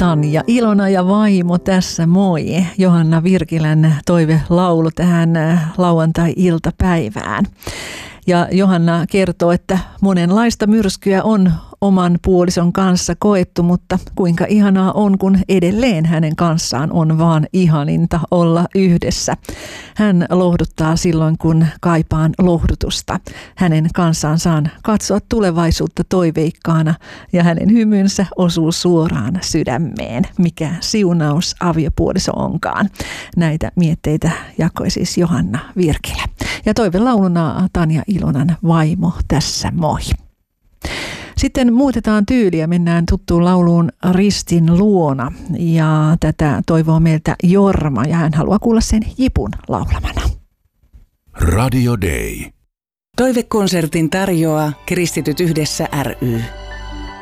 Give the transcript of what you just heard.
Tanja Ilona ja vaimo tässä, moi. Johanna Virkilän toivelaulu tähän lauantai-iltapäivään. Ja Johanna kertoo, että monenlaista myrskyä on oman puolison kanssa koettu, mutta kuinka ihanaa on, kun edelleen hänen kanssaan on vaan ihaninta olla yhdessä. Hän lohduttaa silloin, kun kaipaan lohdutusta. Hänen kanssaan saan katsoa tulevaisuutta toiveikkaana ja hänen hymynsä osuu suoraan sydämeen. Mikä siunaus aviopuoliso onkaan. Näitä mietteitä jakoi siis Johanna Virkilä. Ja toivelauluna Tanja Ilonan vaimo tässä, moi. Sitten muutetaan tyyliä, mennään tuttuun lauluun Ristin luona ja tätä toivoo meiltä Jorma ja hän haluaa kuulla sen Jipun laulamana. Radio Day. Toivekonsertin tarjoaa Kristityt yhdessä ry.